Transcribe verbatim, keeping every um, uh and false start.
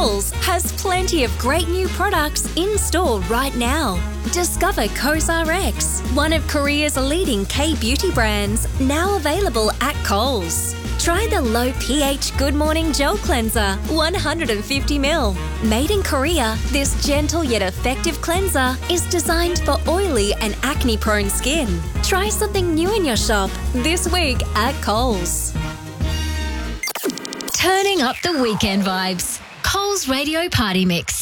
Coles has plenty of great new products in store right now. Discover CosRx, one of Korea's leading K-beauty brands, now available at Coles. Try the low pH Good Morning Gel Cleanser, one hundred fifty milliliters. Made in Korea, this gentle yet effective cleanser is designed for oily and acne-prone skin. Try something new in your shop this week at Coles. Turning up the weekend vibes. Coles Radio Party Mix.